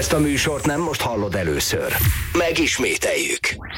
Ezt a műsort nem most hallod először. Megismételjük.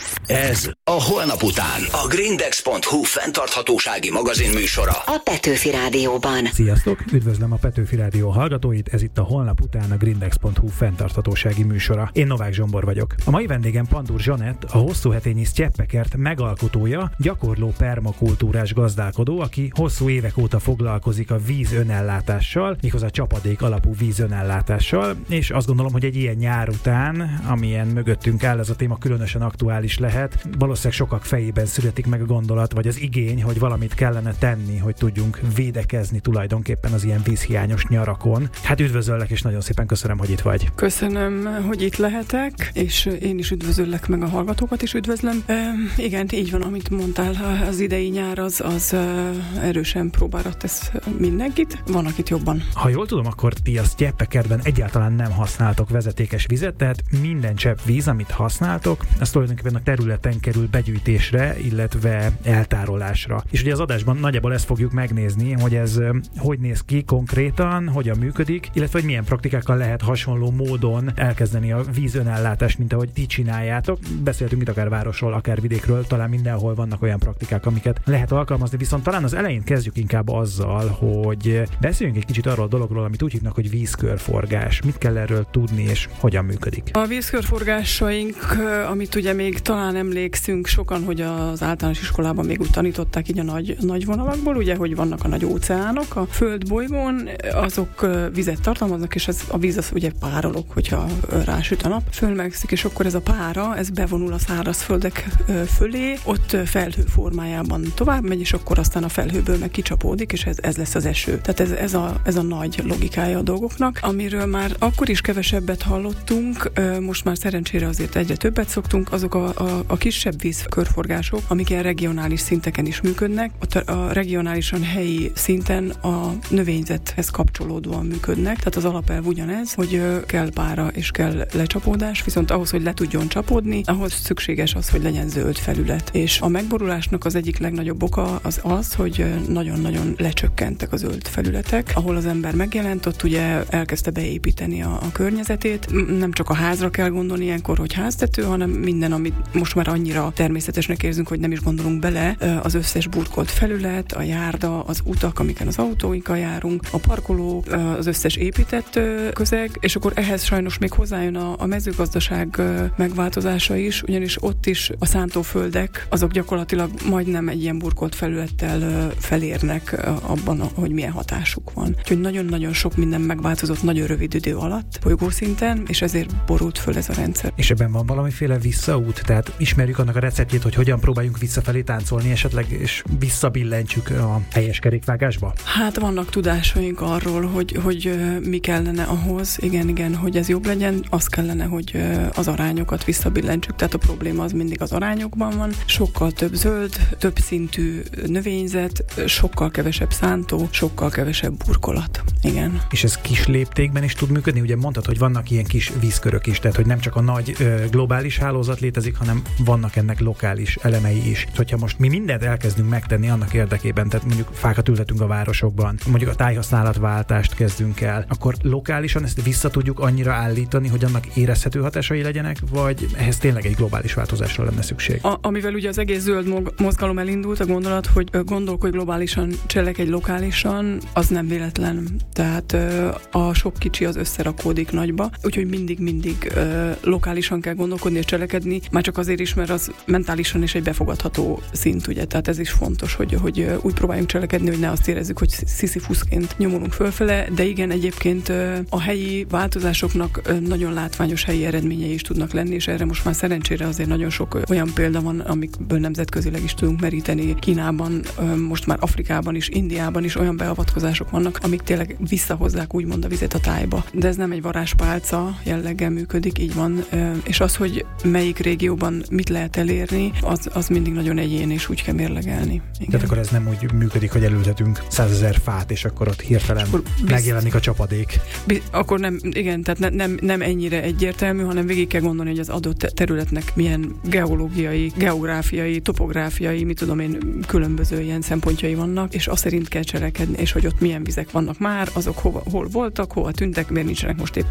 Ez a Holnap után. A Grindex.hu fenntarthatósági magazin műsora. A Petőfi Rádióban. Sziasztok! Üdvözlöm a Petőfi Rádió hallgatóit, ez itt a Holnap után a Grindex.hu fenntarthatósági műsora. Én Novák Zsombor vagyok. A mai vendégem Pandur Zsanett, a hosszúhetényi sztyeppekert megalkotója, gyakorló permakultúrás gazdálkodó, aki hosszú évek óta foglalkozik a vízönellátással, méghozzá csapadék alapú vízönellátással, és azt gondolom, hogy egy ilyen nyár után, amilyen mögöttünk áll, ez a téma különösen aktuális lehet. Valószínűleg sokak fejében születik meg a gondolat, vagy az igény, hogy valamit kellene tenni, hogy tudjunk védekezni tulajdonképpen az ilyen vízhiányos nyarakon. Hát üdvözöllek, és nagyon szépen köszönöm, hogy itt vagy. Köszönöm, hogy itt lehetek, és én is üdvözöllek, meg a hallgatókat is üdvözlöm. Igen, így van, amit mondtál, az idei nyár az erősen próbára tesz mindenkit, van akit jobban. Ha jól tudom, akkor ti a sztyeppekertben egyáltalán nem használtok vezetékes vizet, tehát minden csepp víz, amit használtok, az tulajdonképpen a területen kerül begyűjtésre, illetve eltárolásra. És ugye az adásban nagyjából ezt fogjuk megnézni, hogy ez hogy néz ki konkrétan, hogyan működik, illetve hogy milyen praktikákkal lehet hasonló módon elkezdeni a vízönellátást, mint ahogy ti csináljátok. Beszéltünk itt akár városról, akár vidékről, talán mindenhol vannak olyan praktikák, amiket lehet alkalmazni, viszont talán az elején kezdjük inkább azzal, hogy beszéljünk egy kicsit arról a dologról, amit úgy hívnak, hogy vízkörforgás. Mit kell erről tudni, és hogyan működik? A vízkörforgásaink, amit ugye még talán emlékszünk sokan, hogy az általános iskolában még úgy tanították így a nagy vonalakból, ugye, hogy vannak a nagy óceánok a földbolygón, azok vizet tartalmaznak, és a víz az ugye párolog, hogyha rásüt a nap, fölmegszik, és akkor ez a pára, ez bevonul a szárazföldek fölé, ott felhő formájában tovább megy, és akkor aztán a felhőből meg kicsapódik, és ez lesz az eső. Tehát ez a nagy logikája a dolgoknak, amiről már akkor is kevesebbet hallottunk, most már szerencsére azért egyre többet szoktunk, azok a kisebb vízkörforgások, amik ilyen regionális szinteken is működnek, a regionálisan helyi szinten a növényzethez kapcsolódóan működnek, tehát az alapelv ugyanez, hogy kell pára és kell lecsapódás, viszont ahhoz, hogy le tudjon csapódni, ahhoz szükséges az, hogy legyen zöld felület. És a megborulásnak az egyik legnagyobb oka az, hogy nagyon-nagyon lecsökkentek a zöld felületek, ahol az ember megjelent, ott ugye elkezdte beépíteni a környezetét. Nem csak a házra kell gondolni ilyenkor, hogy háztető, hanem minden, amit most már annyira természetesnek érzünk, hogy nem is gondolunk bele, az összes burkolt felület, a járda, az utak, amiken az autóinkkal járunk, a parkoló, az összes épített közeg, és akkor ehhez sajnos még hozzájön a mezőgazdaság megváltozása is, ugyanis ott is a szántóföldek, azok gyakorlatilag majdnem egy ilyen burkolt felülettel felérnek abban, hogy milyen hatásuk van. Úgyhogy nagyon-nagyon sok minden megváltozott nagyon rövid idő alatt, bolygószinten, és ezért borult föl ez a rendszer. És ebben van valamiféle visszaút? Tehát ismerjük annak a receptjét, hogy hogyan próbáljunk visszafelé táncolni esetleg, és visszabillentsük a helyes kerékvágásba? Hát vannak tudásaink arról, hogy mi kellene ahhoz, igen, hogy ez jobb legyen, az kellene, hogy az arányokat visszabillentsük, tehát a probléma az mindig az arányokban van. Sokkal több zöld, több szintű növényzet, sokkal kevesebb szántó, sokkal kevesebb burkolat. Igen. És ez kis léptékben is tud működni? Ugye mondtad, hogy vannak ilyen kis vízkörök is, tehát hogy nem csak a nagy globális hálózat létezik, hanem vannak ennek lokális elemei is. Hogyha most mi mindent elkezdünk megtenni annak érdekében, tehát mondjuk fákat ültetünk a városokban, mondjuk a tájhasználatváltást kezdünk el, akkor lokálisan ezt vissza tudjuk annyira állítani, hogy annak érezhető hatásai legyenek, vagy ehhez tényleg egy globális változásra lenne szükség? Amivel ugye az egész zöld mozgalom elindult, a gondolat, hogy gondolkodj globálisan, cselekedj lokálisan, az nem véletlen. Tehát a sok kicsi az összerakódik nagyba, úgyhogy mindig lokálisan kell gondolkodni és cselekedni, már csak azért is, mert az mentálisan is egy befogadható szint, ugye, tehát ez is fontos, hogy úgy próbáljunk cselekedni, hogy ne azt érezzük, hogy Sisyphuszként nyomulunk fölfele, de igen, egyébként a helyi változásoknak nagyon látványos helyi eredményei is tudnak lenni, és erre most már szerencsére azért nagyon sok olyan példa van, amikből nemzetközileg is tudunk meríteni. Kínában, most már Afrikában is, Indiában is olyan beavatkozások vannak, amik tényleg visszahozzák úgymond a vizet a tájba. De ez nem egy varázspálca jelleggel működik, így van. És az, hogy melyik régióban mit lehet elérni, az mindig nagyon egyéni, és úgy kell mérlegelni. Igen. Tehát akkor ez nem úgy működik, hogy elültetünk 100 000 fát, és akkor ott hirtelen megjelenik a csapadék. Akkor nem, igen, tehát nem ennyire egyértelmű, hanem végig kell gondolni, hogy az adott területnek milyen geológiai, geográfiai, topográfiai, mit tudom én, különböző ilyen szempontjai vannak, és azt szerint kell cselekedni, és hogy ott milyen vizek vannak már, azok hol voltak, hova tűntek, miért nincsenek most éppen ott,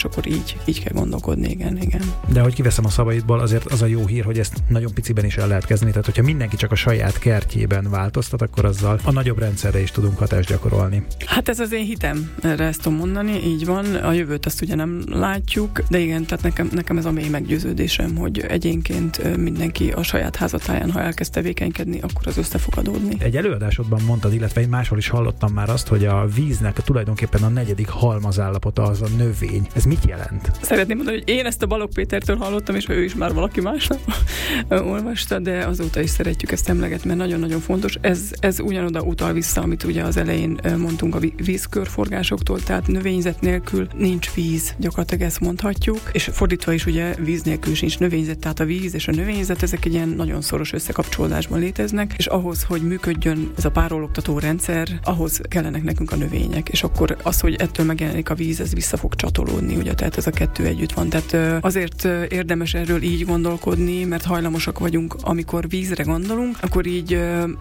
és akkor így kell gondolkodni, igen. De hogy kiveszem a szavaidból, azért az a jó hír, hogy ezt nagyon piciben is el lehet kezdeni, tehát hogyha mindenki csak a saját kertjében változtat, akkor azzal a nagyobb rendszerre is tudunk hatást gyakorolni. Hát ez az én hitem, erre ezt tudom mondani, így van, a jövőt azt ugye nem látjuk, de igen, tehát nekem ez a mély meggyőződésem, hogy egyénként mindenki a saját házatáján, ha elkezd tevékenykedni, akkor az össze fog adódni. Egy előadásodban mondtad, illetve én máshol is hallottam már azt, hogy a víznek tulajdonképpen a 4. halmazállapota az a növény. Ez mit jelent? Szeretném mondani, hogy én ezt a Balogh Pétertől hallottam, és ő is már valaki másnak olvasta, de azóta is szeretjük ezt emlegetni, mert nagyon-nagyon fontos. Ez ugyanoda utal vissza, amit ugye az elején mondtunk a vízkörforgásoktól, tehát növényzet nélkül nincs víz, gyakorlatilag ezt mondhatjuk, és fordítva is ugye víz nélkül sincs növényzet, tehát a víz és a növényzet, ezek egy ilyen nagyon szoros összekapcsolódásban léteznek, és ahhoz, hogy működjön ez a párologtató rendszer, ahhoz kellenek nekünk a növények, és akkor az, hogy ettől megjelenik a víz, ez vissza fog csatolódni, ugye, tehát ez a kettő együtt van. Tehát azért érdemes erről így gondolkodni, mert hajlamosak vagyunk, amikor vízre gondolunk, akkor így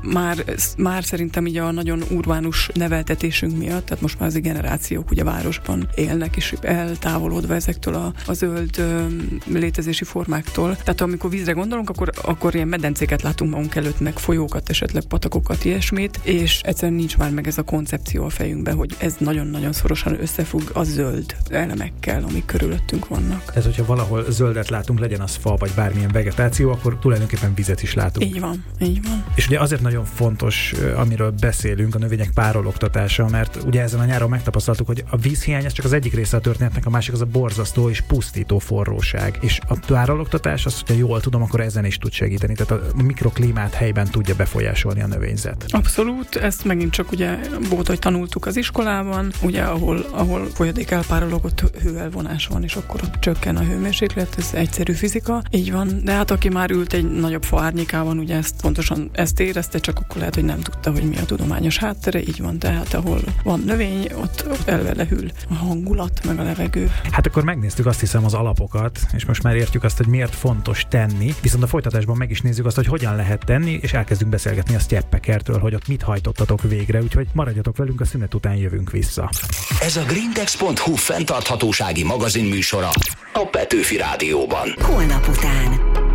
már szerintem így a nagyon urbánus neveltetésünk miatt, tehát most már az generációk ugye városban élnek, és eltávolodva ezektől a zöld létezési formáktól. Tehát amikor vízre gondolunk, akkor ilyen medencéket látunk magunk előtt, meg folyókat, esetleg patakokat, ilyesmit, és egyszerűen nincs már meg ez a koncepció a fejünkbe, hogy ez nagyon-nagyon szorosan összefügg a zöld elemekkel, amik körülöttünk vannak. Tehát, hogyha valahol zöldet látunk, legyen az fa, vagy bármilyen vegetáció, akkor tulajdonképpen vizet is látunk. Így van. És ugye azért nagyon fontos, amiről beszélünk, a növények párologtatása, mert ugye ezen a nyáron megtapasztaltuk, hogy a vízhiány ez csak az egyik része a történetnek, a másik az a borzasztó és pusztító forróság. És a párologtatás, azt, hogyha jól tudom, akkor ezen is tud segíteni. Tehát a mikroklímát helyben tudja befolyásolni a növényzet. Abszolút, ezt megint csak ugye volt, hogy tanultuk az iskolában, ugye ahol folyadék elpárologott hőelvonás van, és akkor ott csökken a hőmérséklet, ez egyszerű fizika, így van, de hát aki már ült egy nagyobb fa árnyékában, ugye pontosan ezt érezte, csak akkor lehet, hogy nem tudta, hogy mi a tudományos háttere, így van, tehát ahol van növény, ott elvelehűl a hangulat, meg a levegő. Hát akkor megnéztük azt hiszem az alapokat, és most már értjük azt, hogy miért fontos tenni, viszont a folytatásban meg is nézzük azt, hogy hogyan lehet tenni, és elkezdünk beszélgetni a Sztyeppe-kertről, hogy ott mit hajtottatok végre, úgyhogy maradjatok velünk, a szünet után jövünk vissza. Ez a grindex.hu fenntarthatósági magazinműsora a Petőfi Rádióban. Holnap után.